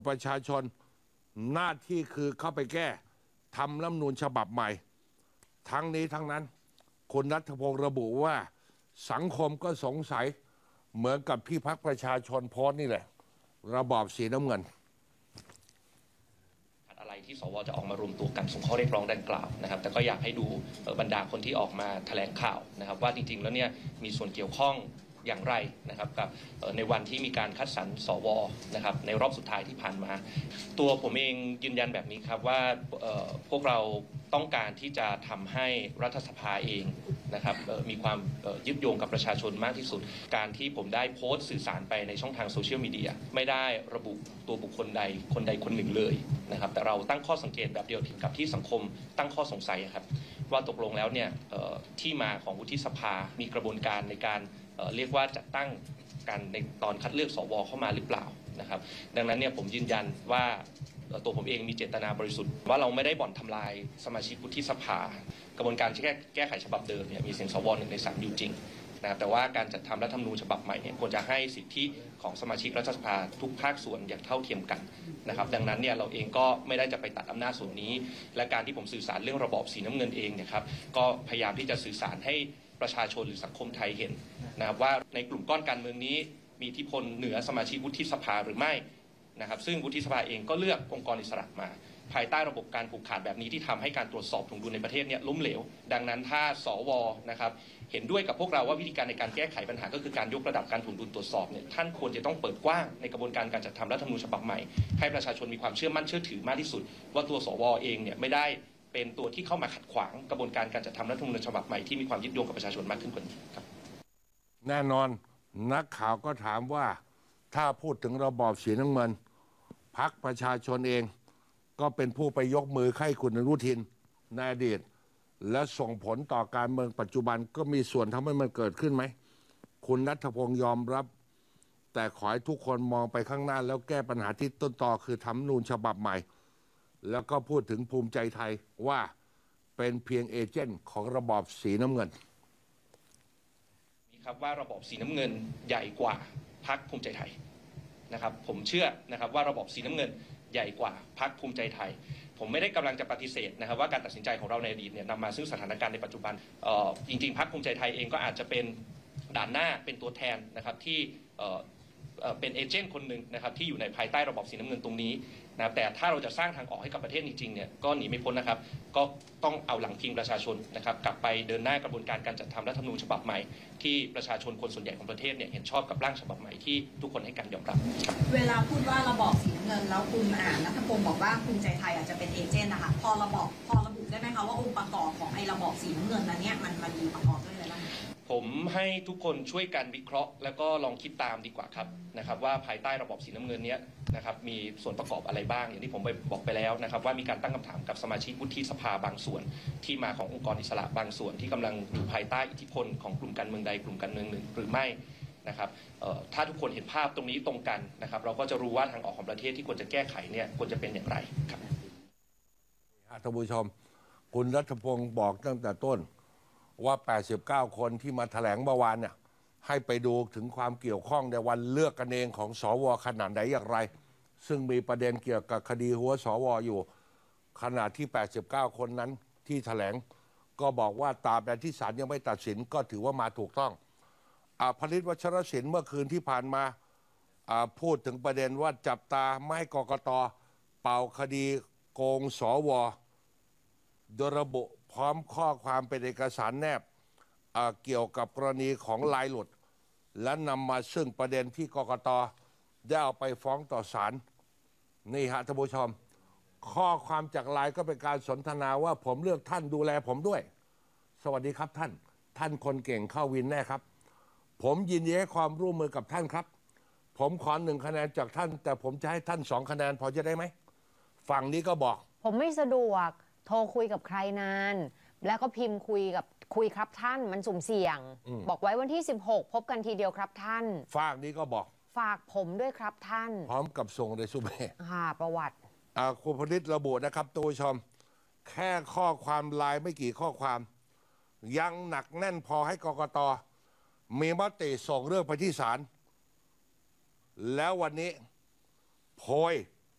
ประชาชนหน้าที่คือเข้าไปแก้ทำรัฐธรรมนูญฉบับใหม่ทั้งนี้ทั้งนั้นคุณณัฐพงศ์ระบุว่าสังคมก็สงสัยเหมือนกับที่พรรคประชาชนโพสต์นี่แหละระบอบสีน้ำเงินอะไรที่สวจะออกมารวมตัวกันส่งข้อเรียกร้องดังกล่าวนะครับแต่ก็อยากให้ดูบรรดาคนที่ออกมาแถลงข่าวนะครับว่าจริงๆแล้วเนี่ยมีส่วนเกี่ยวข้องอย่างไรนะครับกับในวันที่มีการคัดสรรสวนะครับในรอบสุดท้ายที่ผ่านมาตัวผมเองยืนยันแบบนี้ครับว่าพวกเราต้องการที่จะทำให้รัฐสภาเองนะครับมีความยึดโยงกับประชาชนมากที่สุดการที่ผมได้โพสต์สื่อสารไปในช่องทางโซเชียลมีเดียไม่ได้ระบุตัวบุคคลใดคนหนึ่งเลยนะครับแต่เราตั้งข้อสังเกตแบบเดียวกับที่สังคมตั้งข้อสงสัยครับว่าตกลงแล้วเนี่ยที่มาของวุฒิสภามีกระบวนการในการเรียกว่าจัดตั้งการในตอนคัดเลือกสวเข้ามาหรือเปล่านะครับดังนั้นเนี่ยผมยืนยันว่าตัวผมเองมีเจตนาบริสุทธิ์ว่าเราไม่ได้บ่อนทำลายสมาชิกวุฒิสภากระบวนการที่แก้ไขฉบับเดิมเนี่ยมีเสียงสว1 ใน 3อยู่จริงนะครับแต่ว่าการจัดทำรัฐธรรมนูญฉบับใหม่เนี่ยควรจะให้สิทธิของสมาชิกรัฐสภาทุกภาคส่วนอย่างเท่าเทียมกันนะครับดังนั้นเนี่ยเราเองก็ไม่ได้จะไปตัดอำนาจส่วนนี้และการที่ผมสื่อสารเรื่องระบอบสีน้ำเงินเองเนี่ยครับก็พยายามที่จะสื่อสารให้ประชาชนหรือสังคมไทยเห็นนะครับว่าในกลุ่มก้อนการเมืองนี้มีอิทธิพลเหนือสมาชิกวุฒิสภาหรือไม่นะครับซึ่งวุฒิสภาเองก็เลือกองค์กรอิสระมาภายใต้ระบบการผูกขาดแบบนี้ที่ทำให้การตรวจสอบถวงดุลในประเทศเนี่ยล้มเหลวดังนั้นถ้าสวนะครับเห็นด้วยกับพวกเราว่าวิธีการในการแก้ไขปัญหาก็คือการยกระดับการถวงดุลตรวจสอบเนี่ยท่านควรจะต้องเปิดกว้างในกระบวนการการจัดทำรัฐธรรมนูญฉบับใหม่ให้ประชาชนมีความเชื่อมั่นเชื่อถือมากที่สุดว่าตัวสวเองเนี่ยไม่ได้เป็นตัวที่เข้ามาขัดขวางกระบวนการการจัดทำรัฐธรรมนูญฉบับใหม่ที่มีความยึดโยงกับประชาชนมากขึ้นกว่านี้ครับแน่นอนนักข่าวก็ถามว่าถ้าพูดถึงระบอบสีน้ำเงินพรรคประชาชนเองก็เป็นผู้ไปยกมือให้คุณอนุทินในอดีตและส่งผลต่อการเมืองปัจจุบันก็มีส่วนทำให้มันเกิดขึ้นไหมคุณณัฐพงศ์ยอมรับแต่ขอให้ทุกคนมองไปข้างหน้าแล้วแก้ปัญหาที่ต้นตอคือทำรัฐธรรมนูญฉบับใหม่แล้วก็พูดถึงภูมิใจไทยว่าเป็นเพียงเอเจนต์ของระบอบสีน้ำเงินนี่ครับว่าระบอบสีน้ำเงินใหญ่กว่าพรรคภูมิใจไทยนะครับผมเชื่อนะครับว่าระบอบสีน้ำเงินใหญ่กว่าพรรคภูมิใจไทยผมไม่ได้กำลังจะปฏิเสธนะครับว่าการตัดสินใจของเราในอดีตเนี่ยนำมาซึ่งสถานการณ์ในปัจจุบันจริงๆพรรคภูมิใจไทยเองก็อาจจะเป็นด่านหน้าเป็นตัวแทนนะครับที่เป็นเอเจนต์คนหนึ่งนะครับที่อยู่ในภายใต้ระบอบสีน้ำเงินตรงนี้นะแต่ถ้าเราจะสร้างทางออกให้กับประเทศจริงๆเนี่ยก็หนีไม่พ้นนะครับก็ต้องเอาหลังพิงประชาชนนะครับกลับไปเดินหน้ากระบวนการการจัดทำรัฐธรรมนูญฉบับใหม่ที่ประชาชนคนส่วนใหญ่ของประเทศเนี่ยเห็นชอบกับร่างฉบับใหม่ที่ทุกคนให้การยอมรับเวลาพูดว่าระบอบสีน้ำเงินแล้วคุณณัฐพงศ์บอกว่าภูมิใจไทยอาจจะเป็นเอเจนต์นะคะพอระบุได้ไหมคะว่าองค์ประกอบของไอ้ระบอบสีน้ำเงินนั้นเนี่ยมันมีประกอบด้วยอะไรบ้างผมให้ทุกคนช่วยกันวิเคราะห์แล้วก็ลองคิดตามดีกว่าครับนะครับว่าภายใต้ระบอบสีน้ำเงินนี้นะครับมีส่วนประกอบอะไรบ้างอย่างที่ผมบอกไปแล้วนะครับว่ามีการตั้งคำถามกับสมาชิกวุฒิสภาบางส่วนที่มาขององค์กรอิสระบางส่วนที่กำลังอยู่ภายใต้อิทธิพลของกลุ่มการเมืองใดกลุ่มการเมืองหนึ่งหรือไม่นะครับถ้าทุกคนเห็นภาพตรงนี้ตรงกันนะครับเราก็จะรู้ว่าทางออกของประเทศที่ควรจะแก้ไขเนี่ยควรจะเป็นอย่างไรครับท่านผู้ชมคุณณัฐพงศ์บอกตั้งแต่ต้นว่า89คนที่มาแถลงเมื่อวานเนี่ยให้ไปดูถึงความเกี่ยวข้องในวันเลือกกันเองของสวขนาดไหนอย่างไรซึ่งมีประเด็นเกี่ยวกับคดีหัวสวอยู่ขณะที่89คนนั้นที่แถลงก็บอกว่าตราบใดที่ศาลยังไม่ตัดสินก็ถือว่ามาถูกต้องผลิตวัชรศิลป์เมื่อคืนที่ผ่านมาพูดถึงประเด็นว่าจับตาไม่ให้กกต.เป่าคดีโกงสวโดยระบุพร้อมข้อความเป็นเอกสารแนบเกี่ยวกับกรณีของลายหลุดและนำมาซึ่งประเด็นที่กกต.ได้เอาไปฟ้องต่อศาลนี่ฮะท่านผู้ชมข้อความจากไลน์ก็เป็นการสนทนาว่าผมเลือกท่านดูแลผมด้วยสวัสดีครับท่านคนเก่งเข้าวินแน่ครับผมยินดีให้ความร่วมมือกับท่านครับผมขอ1 คะแนนจากท่านแต่ผมจะให้ท่าน2 คะแนนพอจะได้ไหมฝั่งนี้ก็บอกผมไม่สะดวกโทรคุยกับใครนานแล้วก็พิมพ์คุยครับท่านมันสุ่มเสี่ยงบอกไว้วันที่16พบกันทีเดียวครับท่านฝั่งนี้ก็บอกฝากผมด้วยครับท่านพร้อมกับส่งเรซูเม่ประวัติคุณพนิษฐ์ระบุนะครับตัวชมแค่ข้อความไลน์ไม่กี่ข้อความยังหนักแน่นพอให้กกต.มีมติส่งเรื่องไปที่ศาลแล้ววันนี้โพย